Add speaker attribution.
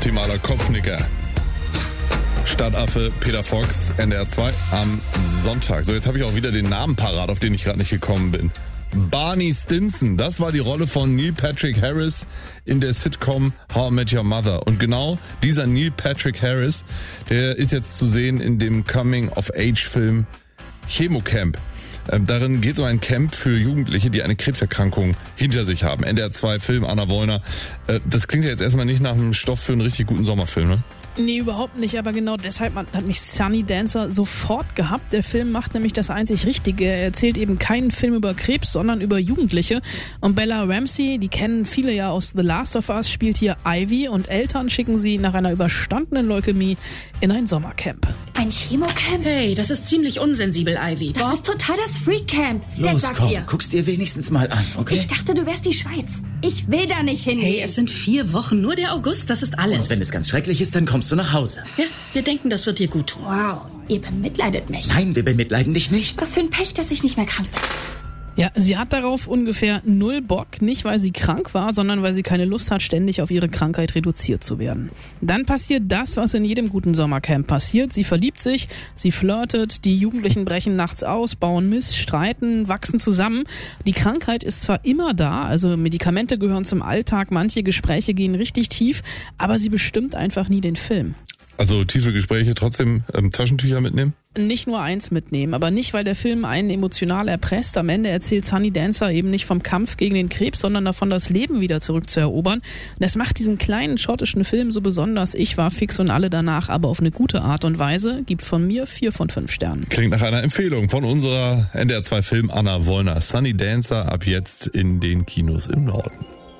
Speaker 1: optimaler Kopfnicker. Stadtaffe Peter Fox, NDR 2 am Sonntag. So, jetzt habe ich auch wieder den Namen parat, auf den ich gerade nicht gekommen bin. Barney Stinson, das war die Rolle von Neil Patrick Harris in der Sitcom How I Met Your Mother. Und genau dieser Neil Patrick Harris, der ist jetzt zu sehen in dem Coming-of-Age-Film Chemocamp. Darin geht es um ein Camp für Jugendliche, die eine Krebserkrankung hinter sich haben. NDR 2 Film, Anna Wollner. Das klingt ja jetzt erstmal nicht nach einem Stoff für einen richtig guten Sommerfilm, ne?
Speaker 2: Nee, überhaupt nicht, aber genau deshalb hat mich Sunny Dancer sofort gehabt. Der Film macht nämlich das einzig Richtige. Er erzählt eben keinen Film über Krebs, sondern über Jugendliche. Und Bella Ramsey, die kennen viele ja aus The Last of Us, spielt hier Ivy und Eltern schicken sie nach einer überstandenen Leukämie in ein Sommercamp.
Speaker 3: Ein Chemocamp?
Speaker 4: Hey, das ist ziemlich unsensibel, Ivy.
Speaker 3: Das ist total das Freak-Camp.
Speaker 5: Los, komm, guck's dir wenigstens mal an, okay?
Speaker 3: Ich dachte, du wärst die Schweiz. Ich will da nicht hingehen.
Speaker 4: Hey, es sind 4 Wochen, nur der August, das ist alles.
Speaker 5: Und wenn es ganz schrecklich ist, dann kommst du nach Hause.
Speaker 4: Ja, wir denken, das wird dir gut tun.
Speaker 3: Wow, ihr bemitleidet mich.
Speaker 5: Nein, wir bemitleiden dich nicht.
Speaker 3: Was für ein Pech, dass ich nicht mehr krank bin.
Speaker 2: Ja, sie hat darauf ungefähr 0 Bock, nicht weil sie krank war, sondern weil sie keine Lust hat, ständig auf ihre Krankheit reduziert zu werden. Dann passiert das, was in jedem guten Sommercamp passiert. Sie verliebt sich, sie flirtet, die Jugendlichen brechen nachts aus, bauen Mist, streiten, wachsen zusammen. Die Krankheit ist zwar immer da, also Medikamente gehören zum Alltag, manche Gespräche gehen richtig tief, aber sie bestimmt einfach nie den Film.
Speaker 1: Also tiefe Gespräche, trotzdem Taschentücher mitnehmen?
Speaker 2: Nicht nur eins mitnehmen, aber nicht, weil der Film einen emotional erpresst. Am Ende erzählt Sunny Dancer eben nicht vom Kampf gegen den Krebs, sondern davon, das Leben wieder zurückzuerobern. Und das macht diesen kleinen schottischen Film so besonders. Ich war fix und alle danach, aber auf eine gute Art und Weise. Gibt von mir 4 von 5 Sternen.
Speaker 1: Klingt nach einer Empfehlung von unserer NDR 2 Film Anna Wollner. Sunny Dancer ab jetzt in den Kinos im Norden.